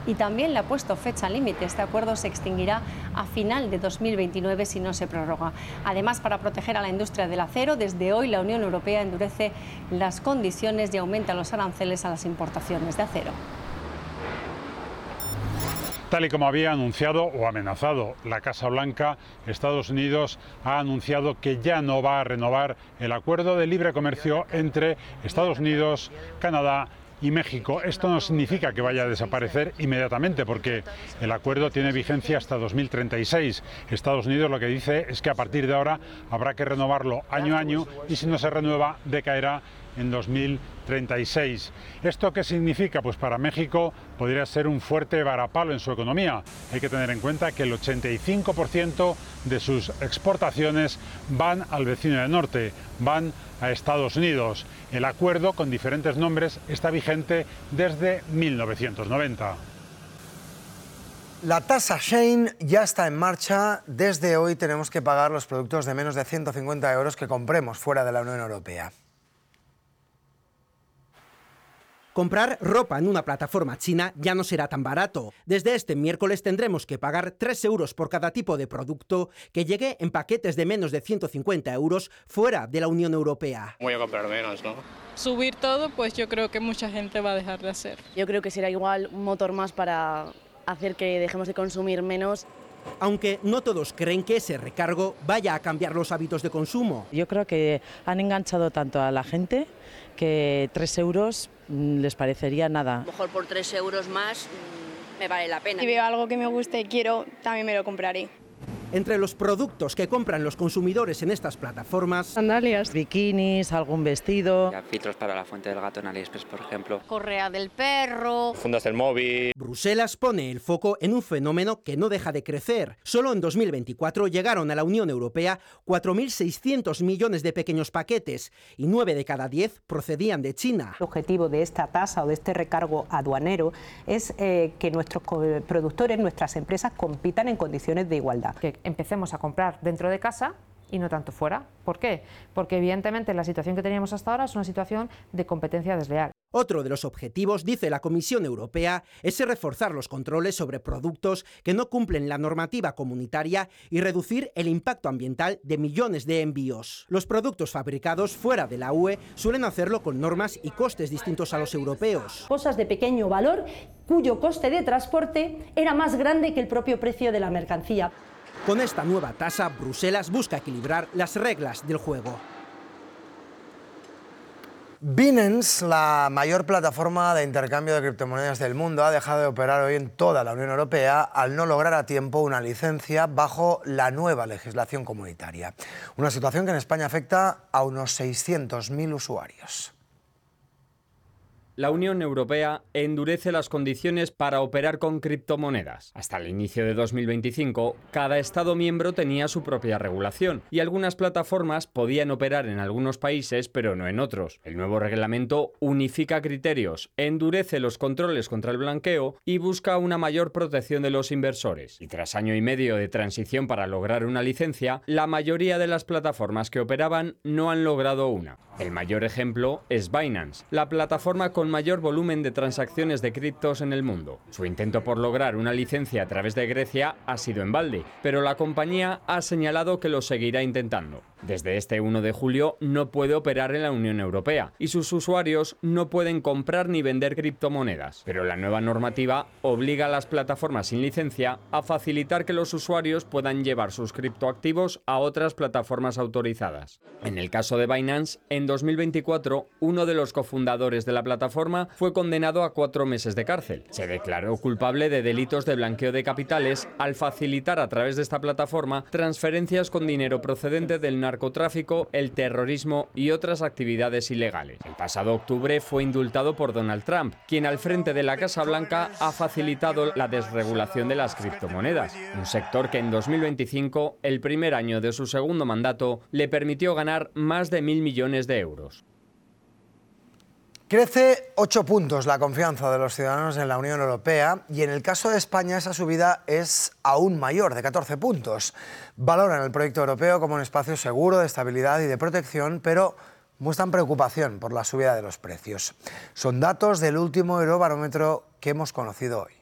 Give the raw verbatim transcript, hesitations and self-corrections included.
y también le ha puesto fecha límite. Este acuerdo se extinguirá a final de dos mil veintinueve si no se prorroga. Además, para proteger a la industria del acero, desde hoy la Unión Europea endurece las condiciones y aumenta los aranceles a las importaciones de acero. Tal y como había anunciado o amenazado la Casa Blanca, Estados Unidos ha anunciado que ya no va a renovar el acuerdo de libre comercio entre Estados Unidos, Canadá y México. Esto no significa que vaya a desaparecer inmediatamente, porque el acuerdo tiene vigencia hasta dos mil treinta y seis. Estados Unidos lo que dice es que a partir de ahora habrá que renovarlo año a año y si no se renueva decaerá en dos mil treinta y seis. ¿Esto qué significa? Pues para México podría ser un fuerte varapalo en su economía. Hay que tener en cuenta que el ochenta y cinco por ciento de sus exportaciones van al vecino del norte, van a Estados Unidos. El acuerdo, con diferentes nombres, está vigente desde mil novecientos noventa. La tasa Shein ya está en marcha. Desde hoy tenemos que pagar los productos de menos de ciento cincuenta euros que compremos fuera de la Unión Europea. Comprar ropa en una plataforma china ya no será tan barato. Desde este miércoles tendremos que pagar tres euros por cada tipo de producto que llegue en paquetes de menos de ciento cincuenta euros fuera de la Unión Europea. Voy a comprar menos, ¿no? Subir todo, pues yo creo que mucha gente va a dejar de hacer. Yo creo que será igual un motor más para hacer que dejemos de consumir menos. Aunque no todos creen que ese recargo vaya a cambiar los hábitos de consumo. Yo creo que han enganchado tanto a la gente que tres euros les parecería nada. A lo mejor por tres euros más me vale la pena. Si veo algo que me guste y quiero, también me lo compraré. Entre los productos que compran los consumidores en estas plataformas, sandalias, bikinis, algún vestido, ya, filtros para la fuente del gato en AliExpress, por ejemplo, correa del perro, fundas del móvil. Bruselas pone el foco en un fenómeno que no deja de crecer. Solo en dos mil veinticuatro llegaron a la Unión Europea cuatro mil seiscientos millones de pequeños paquetes y nueve de cada diez procedían de China. El objetivo de esta tasa o de este recargo aduanero es eh, que nuestros productores, nuestras empresas compitan en condiciones de igualdad. Que empecemos a comprar dentro de casa y no tanto fuera. ¿Por qué? Porque evidentemente la situación que teníamos hasta ahora es una situación de competencia desleal. Otro de los objetivos, dice la Comisión Europea, es reforzar los controles sobre productos que no cumplen la normativa comunitaria y reducir el impacto ambiental de millones de envíos. Los productos fabricados fuera de la U E suelen hacerlo con normas y costes distintos a los europeos. Cosas de pequeño valor cuyo coste de transporte era más grande que el propio precio de la mercancía. Con esta nueva tasa, Bruselas busca equilibrar las reglas del juego. Binance, la mayor plataforma de intercambio de criptomonedas del mundo, ha dejado de operar hoy en toda la Unión Europea al no lograr a tiempo una licencia bajo la nueva legislación comunitaria. Una situación que en España afecta a unos seiscientos mil usuarios. La Unión Europea endurece las condiciones para operar con criptomonedas. Hasta el inicio de dos mil veinticinco, cada Estado miembro tenía su propia regulación y algunas plataformas podían operar en algunos países pero no en otros. El nuevo reglamento unifica criterios, endurece los controles contra el blanqueo y busca una mayor protección de los inversores. Y tras año y medio de transición para lograr una licencia, la mayoría de las plataformas que operaban no han logrado una. El mayor ejemplo es Binance, la plataforma con mayor volumen de transacciones de criptos en el mundo. Su intento por lograr una licencia a través de Grecia ha sido en balde, pero la compañía ha señalado que lo seguirá intentando. Desde este uno de julio no puede operar en la Unión Europea y sus usuarios no pueden comprar ni vender criptomonedas. Pero la nueva normativa obliga a las plataformas sin licencia a facilitar que los usuarios puedan llevar sus criptoactivos a otras plataformas autorizadas. En el caso de Binance, en dos mil veinticuatro, uno de los cofundadores de la plataforma fue condenado a cuatro meses de cárcel. Se declaró culpable de delitos de blanqueo de capitales al facilitar a través de esta plataforma transferencias con dinero procedente del narcotráfico, el terrorismo y otras actividades ilegales. El pasado octubre fue indultado por Donald Trump, quien al frente de la Casa Blanca ha facilitado la desregulación de las criptomonedas, un sector que en dos mil veinticinco, el primer año de su segundo mandato, le permitió ganar más de mil millones de euros. Crece ocho puntos la confianza de los ciudadanos en la Unión Europea y en el caso de España esa subida es aún mayor, de catorce puntos. Valoran el proyecto europeo como un espacio seguro, de estabilidad y de protección, pero muestran preocupación por la subida de los precios. Son datos del último Eurobarómetro que hemos conocido hoy.